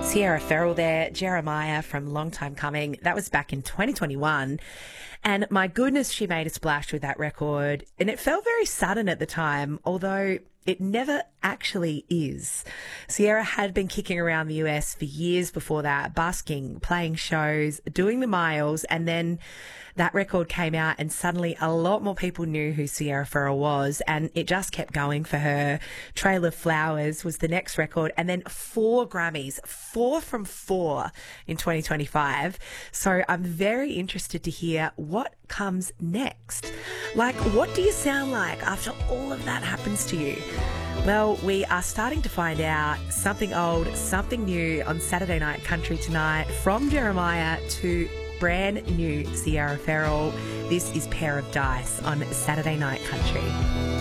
Sierra Farrell there, Jeremiah from Long Time Coming. That was back in 2021. And my goodness, she made a splash with that record. And it felt very sudden at the time, although it never actually is. Sierra had been kicking around the US for years before that, busking, playing shows, doing the miles, and then that record came out and suddenly a lot more people knew who Sierra Farrell was, and it just kept going for her. Trail of Flowers was the next record, and then 4 Grammys, 4 from 4 in 2025. So I'm very interested to hear what comes next. Like, what do you sound like after all of that happens to you? Well, we are starting to find out something old, something new on Saturday Night Country tonight, from Jeremiah to brand new Sierra Farrell. This is Pair of Dice on Saturday Night Country.